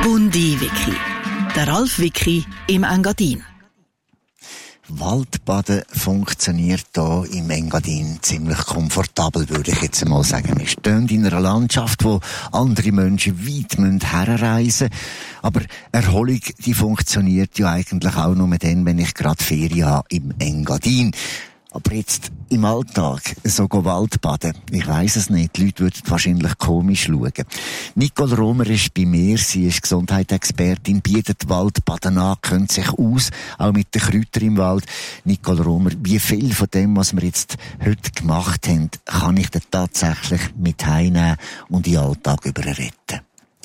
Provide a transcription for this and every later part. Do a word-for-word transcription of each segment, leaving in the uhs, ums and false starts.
Bundi-Wiki. Der Ralf Wiki im Engadin. Waldbaden funktioniert hier im Engadin ziemlich komfortabel, würde ich jetzt mal sagen. Wir stehen in einer Landschaft, wo andere Menschen weit herreisen müssen. Aber Erholung, die funktioniert ja eigentlich auch nur dann, wenn ich gerade Ferien habe im Engadin. Aber jetzt im Alltag so go Waldbaden, ich weiss es nicht, die Leute würden wahrscheinlich komisch schauen. Nicole Romer ist bei mir, sie ist Gesundheitsexpertin, bietet Waldbaden an, kennt sich aus, auch mit den Kräutern im Wald. Nicole Romer, wie viel von dem, was wir jetzt heute gemacht haben, kann ich denn tatsächlich mit heimnehmen und in den Alltag überretten?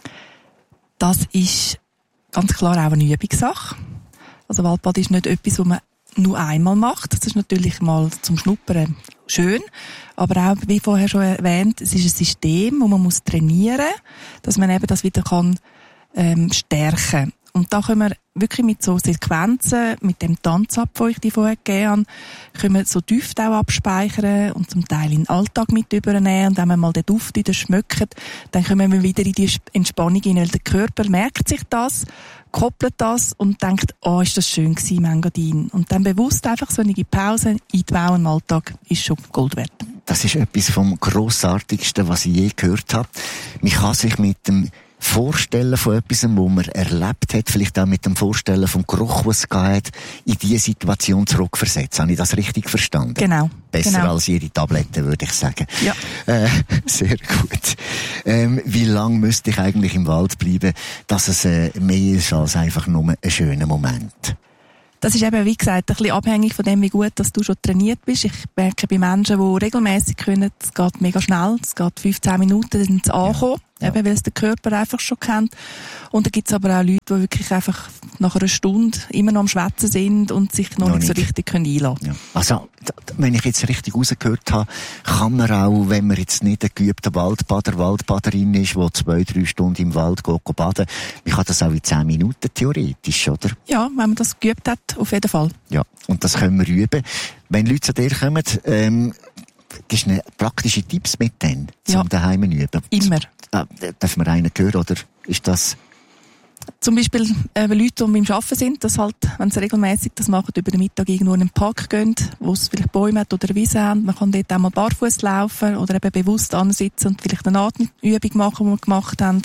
Das ist ganz klar auch eine Übungssache. Also Waldbaden ist nicht etwas, was man nur einmal macht. Das ist natürlich mal zum Schnuppern schön. Aber auch, wie vorher schon erwähnt, es ist ein System, das man muss trainieren muss, dass man eben das wieder kann, ähm, stärken. Und da können wir wirklich mit so Sequenzen, mit dem Tanzab, den ich dir vorher gegeben habe, können wir so Düfte auch abspeichern und zum Teil in den Alltag mit übernehmen. Und wenn wir mal den Duft wieder schmecken, dann kommen wir wieder in die Entspannung hinein, weil der Körper merkt sich das, koppelt das und denkt, oh, ist das schön gewesen im Engadin. Und dann bewusst einfach so eine Pause einzubauen im Alltag ist schon Gold wert. Das ist etwas vom Grossartigsten, was ich je gehört habe. Man kann sich mit dem Vorstellen von etwas, wo man erlebt hat, vielleicht auch mit dem Vorstellen vom Geruch, was es geht, in diese Situation zurückversetzen. Habe ich das richtig verstanden? Genau. Besser genau. als jede Tablette, würde ich sagen. Ja. Äh, sehr gut. Ähm, wie lange müsste ich eigentlich im Wald bleiben, dass es äh, mehr ist als einfach nur ein schöner Moment? Das ist eben, wie gesagt, ein bisschen abhängig von dem, wie gut dass du schon trainiert bist. Ich merke bei Menschen, die regelmäßig können, es geht mega schnell, es geht fünfzehn Minuten, dann sind sie angekommen, ja. eben, weil es der Körper einfach schon kennt. Und dann gibt es aber auch Leute, die wirklich einfach nach einer Stunde immer noch am Schwätzen sind und sich noch, noch nicht so richtig können einlassen können. Ja. Also, wenn ich jetzt richtig rausgehört habe, kann man auch, wenn man jetzt nicht ein geübter Waldbader, Waldbaderin ist, die zwei, drei Stunden im Wald geht, geht baden, man kann das auch in zehn Minuten theoretisch, oder? Ja, wenn man das geübt hat, auf jeden Fall. Ja, und das können wir üben. Wenn Leute zu dir kommen, ähm, gibst du ihnen praktische Tipps mit denen, zum ja. daheim üben? Immer. Ah, darf man einen hören, oder ist das... Zum Beispiel äh, Leute, die beim Arbeiten sind, dass halt, wenn sie regelmäßig das machen, über den Mittag irgendwo in einen Park gehen, wo es vielleicht Bäume hat oder Wiese haben. Man kann dort auch mal barfuß laufen oder eben bewusst ansitzen und vielleicht eine Atemübung machen, die wir gemacht haben.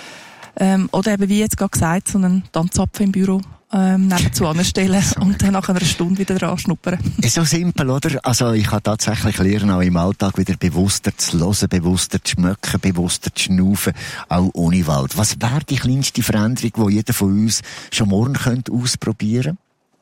Ähm, oder eben, wie jetzt gerade gesagt, so einen Tanzapfel im Büro ähm, nebenzu anstellen und dann nach einer Stunde wieder dran schnuppern. Ist so simpel, oder? Also ich kann tatsächlich lernen, auch im Alltag wieder bewusster zu hören, bewusster zu schmecken, bewusster zu schnaufen, auch ohne Wald. Was wäre die kleinste Veränderung, die jeder von uns schon morgen könnte ausprobieren?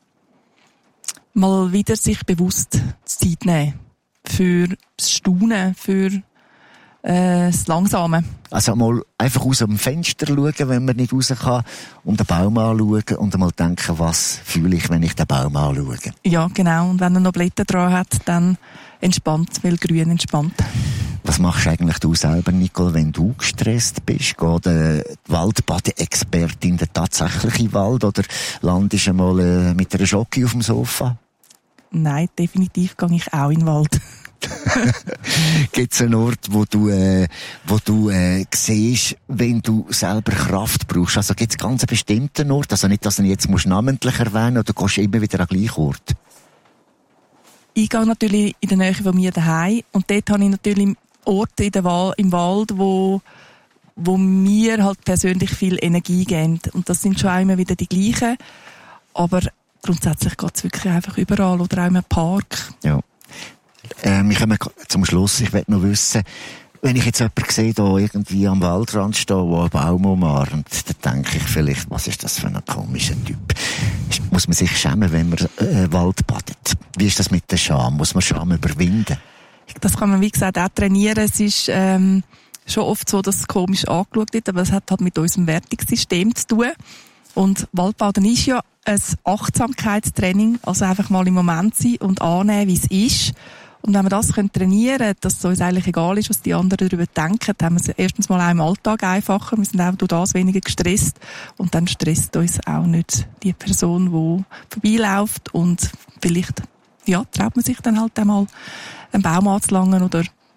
Mal wieder sich bewusst Zeit nehmen. Für das Staunen, für Äh, das Langsame. Also mal einfach aus dem Fenster schauen, wenn man nicht raus kann, und den Baum anschauen und einmal denken, was fühle ich, wenn ich den Baum anschaue. Ja, genau. Und wenn er noch Blätter dran hat, dann entspannt, weil grün entspannt. Was machst eigentlich du selber, Nicole, wenn du gestresst bist? Geht äh, die Waldbade-Expertin tatsächlich in den Wald oder landest du mal äh, mit einer Schocke auf dem Sofa? Nein, definitiv gehe ich auch in den Wald. Gibt es einen Ort, wo du, äh, wo du äh, siehst, wenn du selber Kraft brauchst? Also gibt es ganz einen bestimmten Ort? Also nicht, dass du ihn jetzt musst namentlich erwähnen oder gehst du immer wieder an den gleichen Ort? Ich gehe natürlich in der Nähe von mir daheim und dort habe ich natürlich Orte in der Wal- im Wald, wo, wo mir halt persönlich viel Energie geben. Und das sind schon immer wieder die gleichen. Aber grundsätzlich geht es wirklich einfach überall oder auch im Park. Ja. Äh, wir kommen zum Schluss. Ich möchte noch wissen, wenn ich jetzt jemanden sehe, der irgendwie am Waldrand steht, der einen Baum umarmt, dann denke ich vielleicht, was ist das für ein komischer Typ? Muss man sich schämen, wenn man äh, Wald badet? Wie ist das mit der Scham? Muss man Scham überwinden? Das kann man, wie gesagt, auch trainieren. Es ist ähm, schon oft so, dass es komisch angeschaut wird, aber es hat halt mit unserem Wertungssystem zu tun. Und Waldbaden ist ja ein Achtsamkeitstraining, also einfach mal im Moment sein und annehmen, wie es ist. Und wenn wir das trainieren können, dass es uns eigentlich egal ist, was die anderen darüber denken, dann haben wir es erstens mal auch im Alltag einfacher. Wir sind auch durch das weniger gestresst. Und dann stresst uns auch nicht die Person, die vorbeiläuft. Und vielleicht, ja, traut man sich dann halt einmal einen Baum anzulangen oder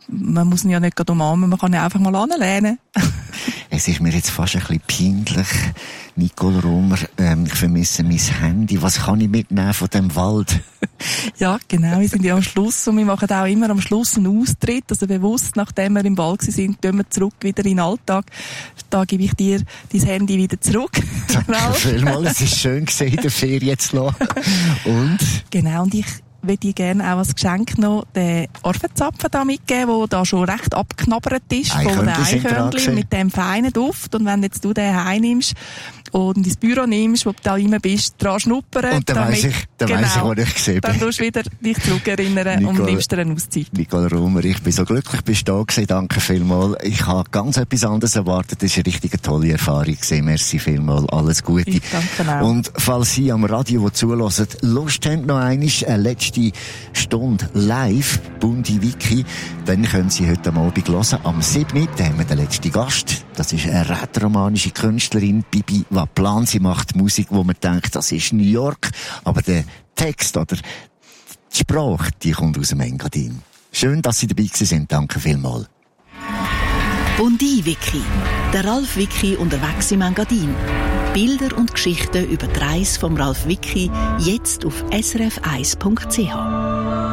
man muss ihn ja nicht gerade umarmen, man kann ihn einfach mal anlehnen. Es ist mir jetzt fast ein bisschen peinlich, Nicole Romer, ähm, ich vermisse mein Handy. Was kann ich mitnehmen von dem Wald? Ja, genau, wir sind ja am Schluss und wir machen auch immer am Schluss einen Austritt, also bewusst, nachdem wir im Wald sind, gehen wir zurück wieder in den Alltag. Da gebe ich dir dein Handy wieder zurück. Danke vielmals, es ist schön gewesen, in der Ferien zu lassen. Und? Genau, und ich würde ich gerne auch als Geschenk noch den Orfenzapfen da mitgeben, der da schon recht abgeknabbert ist von den Eichhörnchen mit dem feinen Duft. Und wenn jetzt du den heimnimmst und ins Büro nimmst, wo du da immer bist, dran schnuppern. Und dann weiss ich, dann genau, weiss ich, wo ich gesehen bin. Dann tust du wieder dich zurückerinnern Nicole, und nimmst dir eine Auszeit. Nicole Romer, ich bin so glücklich, bist du da gewesen. Danke vielmals. Ich habe ganz etwas anderes erwartet. Das war eine richtig tolle Erfahrung gewesen. Merci vielmals. Alles Gute. Ich danke auch. Und falls Sie am Radio, die zuhören, Lust haben, noch einmal eine letzte Stunde live, Bundi Wiki, dann können Sie heute Abend hören. Am siebten Da haben wir den letzten Gast. Das ist eine rätoromanische Künstlerin, Bibi Waplan. Sie macht Musik, wo man denkt, das ist New York. Aber der Text oder die Sprache, die kommt aus dem Engadin. Schön, dass Sie dabei sind. Danke vielmals. Bundi Wiki. Der Ralf Wiki unterwegs im Engadin. Bilder und Geschichten über die Reise vom Ralf Wiki jetzt auf s r f eins punkt c h.